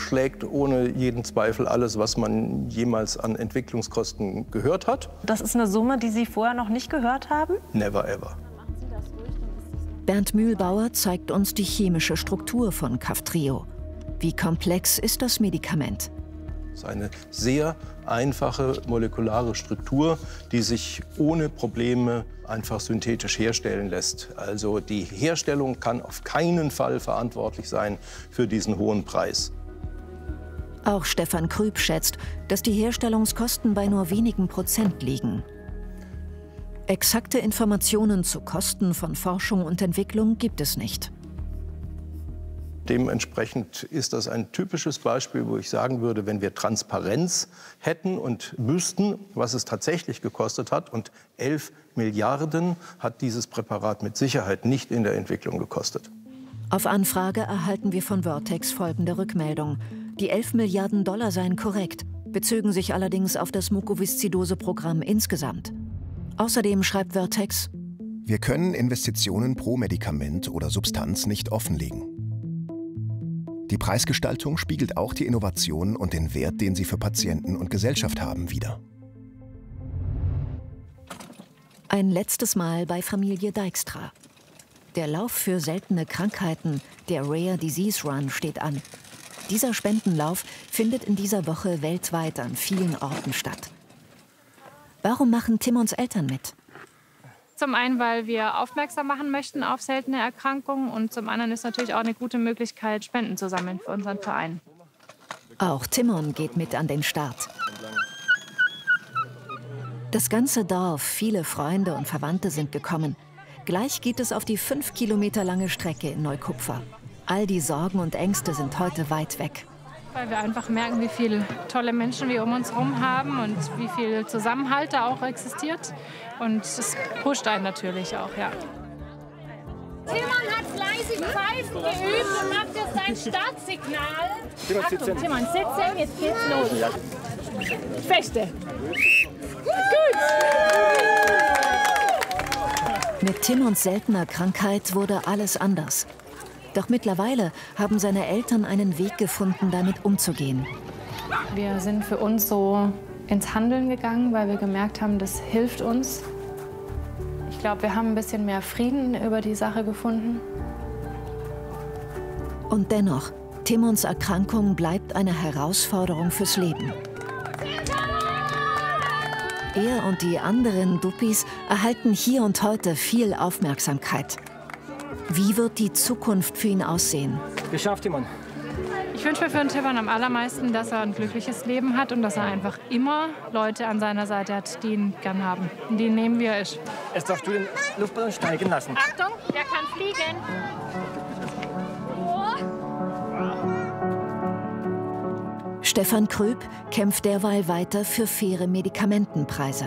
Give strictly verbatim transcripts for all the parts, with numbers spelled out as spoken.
überschlägt ohne jeden Zweifel alles, was man jemals an Entwicklungskosten gehört hat. Das ist eine Summe, die Sie vorher noch nicht gehört haben? Never ever. Bernd Mühlbauer zeigt uns die chemische Struktur von Kaftrio. Wie komplex ist das Medikament? Es ist eine sehr einfache molekulare Struktur, die sich ohne Probleme einfach synthetisch herstellen lässt. Also die Herstellung kann auf keinen Fall verantwortlich sein für diesen hohen Preis. Auch Stefan Krüb schätzt, dass die Herstellungskosten bei nur wenigen Prozent liegen. Exakte Informationen zu Kosten von Forschung und Entwicklung gibt es nicht. Dementsprechend ist das ein typisches Beispiel, wo ich sagen würde, wenn wir Transparenz hätten und wüssten, was es tatsächlich gekostet hat, und elf Milliarden hat dieses Präparat mit Sicherheit nicht in der Entwicklung gekostet. Auf Anfrage erhalten wir von Vertex folgende Rückmeldung. Die elf Milliarden Dollar seien korrekt, bezögen sich allerdings auf das Mukoviszidose-Programm insgesamt. Außerdem schreibt Vertex: Wir können Investitionen pro Medikament oder Substanz nicht offenlegen. Die Preisgestaltung spiegelt auch die Innovation und den Wert, den sie für Patienten und Gesellschaft haben, wider. Ein letztes Mal bei Familie Dijkstra. Der Lauf für seltene Krankheiten, der Rare Disease Run, steht an. Dieser Spendenlauf findet in dieser Woche weltweit an vielen Orten statt. Warum machen Timons Eltern mit? Zum einen, weil wir aufmerksam machen möchten auf seltene Erkrankungen, und zum anderen ist natürlich auch eine gute Möglichkeit, Spenden zu sammeln für unseren Verein. Auch Timon geht mit an den Start. Das ganze Dorf, viele Freunde und Verwandte sind gekommen. Gleich geht es auf die fünf Kilometer lange Strecke in Neukupfer. All die Sorgen und Ängste sind heute weit weg. Weil wir einfach merken, wie viele tolle Menschen wir um uns herum haben und wie viel Zusammenhalt da auch existiert. Und es pusht einen natürlich auch, ja. Timon hat fleißig Pfeifen geübt und macht jetzt sein Startsignal. Achtung, Timon, sitzen, jetzt geht's los. Fechte. Gut. Mit Timons seltener Krankheit wurde alles anders. Doch mittlerweile haben seine Eltern einen Weg gefunden, damit umzugehen. Wir sind für uns so ins Handeln gegangen, weil wir gemerkt haben, das hilft uns. Ich glaube, wir haben ein bisschen mehr Frieden über die Sache gefunden. Und dennoch, Timons Erkrankung bleibt eine Herausforderung fürs Leben. Er und die anderen Duppis erhalten hier und heute viel Aufmerksamkeit. Wie wird die Zukunft für ihn aussehen? Geschafft, Timon. Ich wünsche mir für den Timon am allermeisten, dass er ein glückliches Leben hat und dass er einfach immer Leute an seiner Seite hat, die ihn gern haben. Und die ihn nehmen, wie er ist. Jetzt darfst du den Luftballon steigen lassen. Achtung, der kann fliegen. Stefan Krüb kämpft derweil weiter für faire Medikamentenpreise.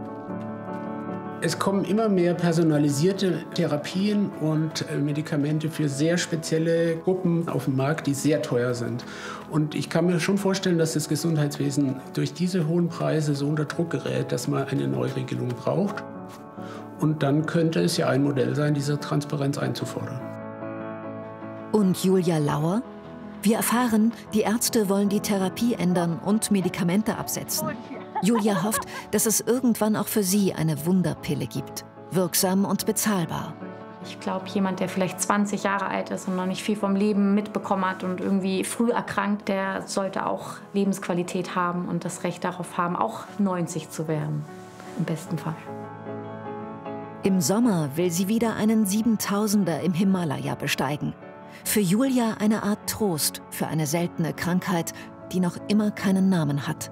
Es kommen immer mehr personalisierte Therapien und Medikamente für sehr spezielle Gruppen auf den Markt, die sehr teuer sind. Und ich kann mir schon vorstellen, dass das Gesundheitswesen durch diese hohen Preise so unter Druck gerät, dass man eine Neuregelung braucht. Und dann könnte es ja ein Modell sein, diese Transparenz einzufordern. Und Julia Lauer? Wir erfahren, die Ärzte wollen die Therapie ändern und Medikamente absetzen. Julia hofft, dass es irgendwann auch für sie eine Wunderpille gibt. Wirksam und bezahlbar. Ich glaube, jemand, der vielleicht zwanzig Jahre alt ist und noch nicht viel vom Leben mitbekommen hat und irgendwie früh erkrankt, der sollte auch Lebensqualität haben und das Recht darauf haben, auch neunzig zu werden. Im besten Fall. Im Sommer will sie wieder einen siebentausender im Himalaya besteigen. Für Julia eine Art Trost für eine seltene Krankheit, die noch immer keinen Namen hat.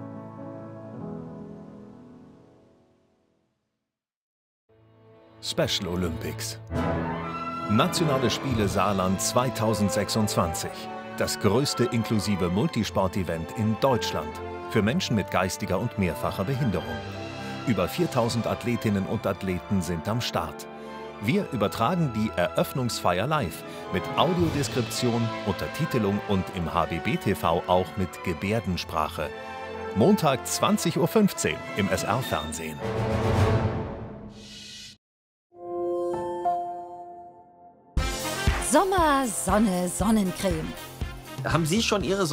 Special Olympics. Nationale Spiele Saarland zweitausendsechsundzwanzig. Das größte inklusive Multisport-Event in Deutschland für Menschen mit geistiger und mehrfacher Behinderung. Über viertausend Athletinnen und Athleten sind am Start. Wir übertragen die Eröffnungsfeier live mit Audiodeskription, Untertitelung und im H B B T V auch mit Gebärdensprache. Montag zwanzig Uhr fünfzehn im S R-Fernsehen. Sommer, Sonne, Sonnencreme. Haben Sie schon Ihre